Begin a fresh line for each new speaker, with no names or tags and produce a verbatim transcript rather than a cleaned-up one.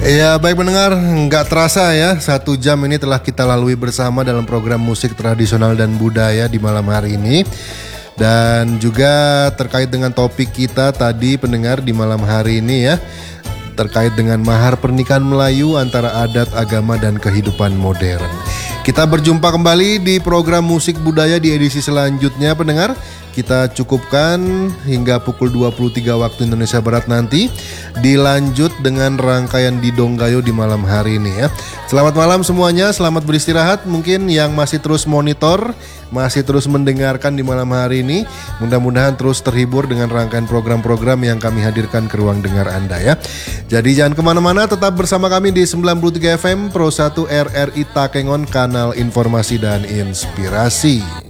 Ya baik pendengar, nggak terasa ya satu jam ini telah kita lalui bersama dalam program musik tradisional dan budaya di malam hari ini. Dan juga terkait dengan topik kita tadi pendengar di malam hari ini ya, terkait dengan mahar pernikahan Melayu antara adat, agama, dan kehidupan modern. Kita berjumpa kembali di program musik budaya di edisi selanjutnya pendengar. Kita cukupkan hingga pukul dua puluh tiga waktu Indonesia Barat nanti. Dilanjut dengan rangkaian Didong Gayo di malam hari ini ya. Selamat malam semuanya, selamat beristirahat. Mungkin yang masih terus monitor, masih terus mendengarkan di malam hari ini, mudah-mudahan terus terhibur dengan rangkaian program-program yang kami hadirkan ke ruang dengar Anda ya. Jadi jangan kemana-mana, tetap bersama kami di sembilan puluh tiga F M Pro satu R R I Takengon, kanal informasi dan inspirasi.